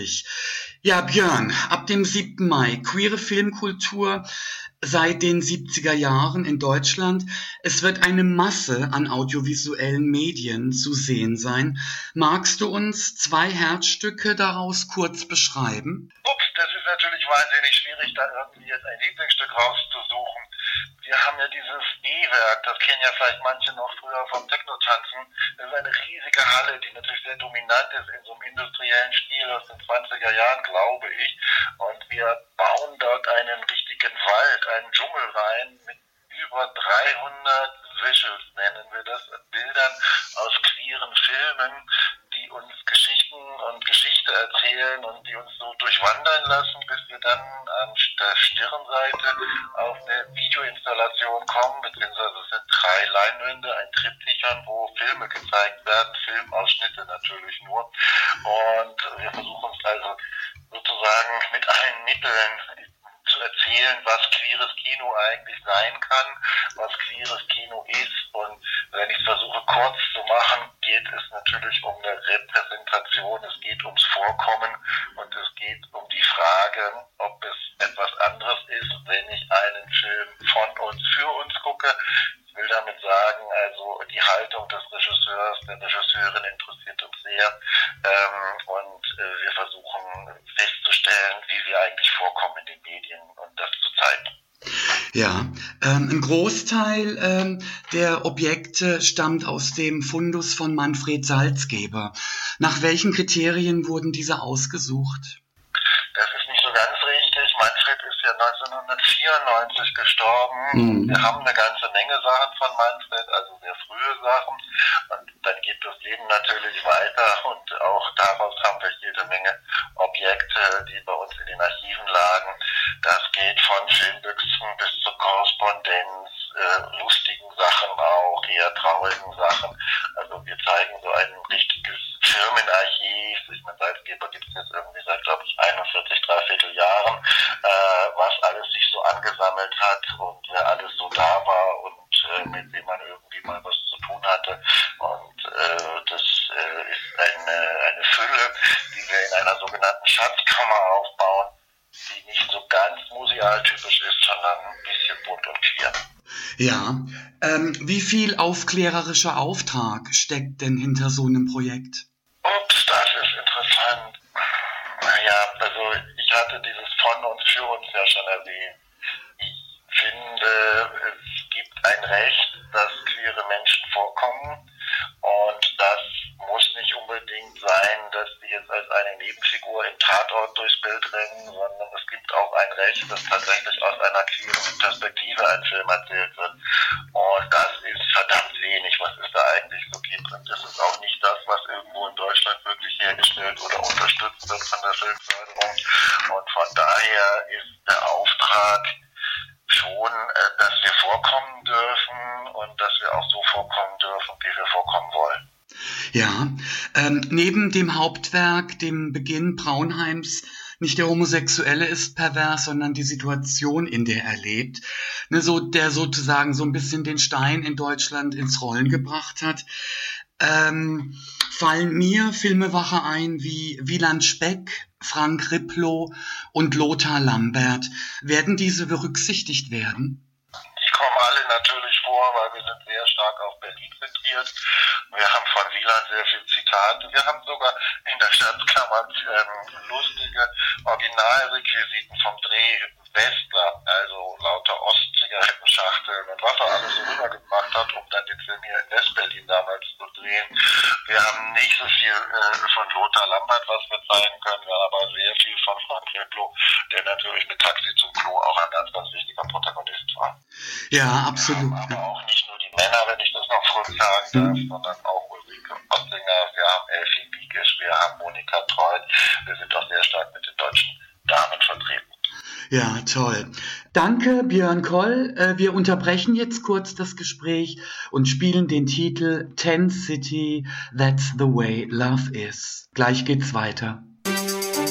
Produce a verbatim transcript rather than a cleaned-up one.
dich. Ja, Björn, ab dem siebten Mai, queere Filmkultur seit den siebziger Jahren in Deutschland. Es wird eine Masse an audiovisuellen Medien zu sehen sein. Magst du uns zwei Herzstücke daraus kurz beschreiben? Ups, das ist natürlich wahnsinnig schwierig, da irgendwie jetzt ein Lieblingsstück rauszusuchen. Wir haben ja dieses E-Werk, das kennen ja vielleicht manche noch früher vom Techno-Tanzen. Das ist eine riesige Halle, die natürlich sehr dominant ist in so einem industriellen Stil aus den zwanziger Jahren, glaube ich. Und wir bauen dort einen richtigen Wald, einen Dschungel rein mit über dreihundert Visuals, nennen wir das, Bildern aus queeren Filmen, die uns Geschichten und Geschichte erzählen und die uns so durchwandern lassen, bis wir dann an der Stirnseite auf eine Videoinstallation kommen, beziehungsweise es sind drei Leinwände, ein Triptychon, wo Filme gezeigt werden, Filmausschnitte natürlich nur. Und wir versuchen uns also sozusagen mit allen Mitteln zu erzählen, was queeres Kino eigentlich sein kann, was queeres Kino ist. Und wenn ich es versuche kurz zu machen, geht es natürlich um eine Repräsentation, es geht ums Vorkommen und es geht um die Frage, ob es etwas anderes ist, wenn ich einen Film von uns, für uns gucke. Ich will damit sagen, also die Haltung des Regisseurs, der Regisseurin interessiert uns sehr, ähm, und äh, wir versuchen festzustellen, wie wir eigentlich vorkommen in den Medien und das zu zeigen. Ja, ähm, ein Großteil ähm, der Objekte stammt aus dem Fundus von Manfred Salzgeber. Nach welchen Kriterien wurden diese ausgesucht? Das ist nicht so ganz richtig. Manfred ist ja neunzehnhundertvierundneunzig gestorben. Mhm. Wir haben eine ganze Menge Sachen von Manfred, also sehr frühe Sachen. Und dann geht das Leben natürlich weiter und auch daraus haben wir jede Menge Objekte, die bei uns in den Archiven lagen. Das geht von Filmbüchsen bis zur Korrespondenz, äh, lustigen Sachen auch, eher traurigen Sachen. Also wir zeigen so ein richtiges Firmenarchiv. Ich meine, Salzgeber gibt es jetzt irgendwie seit, glaube ich, einundvierzig, dreiviertel Jahren, äh, was alles sich so angesammelt hat und wer alles so da war und äh, mit wem man irgendwie mal was zu tun hatte. Und äh, das äh, ist eine, eine Fülle, die wir in einer sogenannten Schatzkammer aufbauen, die nicht so ganz musealtypisch ist, sondern ein bisschen bunt und queer. Ja, ähm, wie viel aufklärerischer Auftrag steckt denn hinter so einem Projekt? Ups, das ist interessant. Naja, also ich hatte dieses von uns, für uns ja schon erwähnt. Ich finde, es gibt ein Recht, dass queere Menschen vorkommen und das muss nicht unbedingt sein, dass die jetzt als eine Nebenfigur im Tatort durchs Bild rennen, sondern es gibt auch ein Recht, dass tatsächlich aus einer queeren Perspektive ein Film erzählt wird. Und das ist verdammt wenig, was es da eigentlich so gibt. Und das ist auch nicht das, was irgendwo in Deutschland wirklich hergestellt oder unterstützt wird von der Filmförderung. Und von daher ist der Auftrag schon, dass wir vorkommen dürfen und dass wir auch so vorkommen dürfen, wie wir vorkommen wollen. Ja, ähm, neben dem Hauptwerk, dem Beginn Braunheims, nicht der Homosexuelle ist pervers, sondern die Situation, in der er lebt, ne, so, der sozusagen so ein bisschen den Stein in Deutschland ins Rollen gebracht hat, ähm, fallen mir Filmemacher ein wie Wieland Speck, Frank Riplow und Lothar Lambert. Werden diese berücksichtigt werden? Die kommen alle natürlich vor, weil wir sind sehr stark auf Berlin zentriert. Wir haben von Wieland sehr viel Zitate. Wir haben sogar in der Schatzkammer ähm, lustige Originalrequisiten vom Dreh Westler, also lauter Ostzigarettenschachteln und was er alles so rübergebracht hat, um dann den Film hier in Westberlin damals zu drehen. Wir haben nicht so viel äh, von Lothar Lambert, was wir zeigen können, wir haben aber sehr viel von Frank Riplow, der natürlich mit Taxi zum Klo auch ein ganz, ganz wichtiger Protagonist war. Ja, absolut. Wir haben aber auch nicht nur die Männer, wenn ich das noch kurz sagen darf, mhm. sondern auch Ulrike Ossinger, wir haben Elfie Biegisch, wir haben Monika Treut, wir sind auch sehr stark mit den deutschen Damen vertreten. Ja, toll. Danke, Björn Koll. Wir unterbrechen jetzt kurz das Gespräch und spielen den Titel Ten City, That's the Way Love Is. Gleich geht's weiter.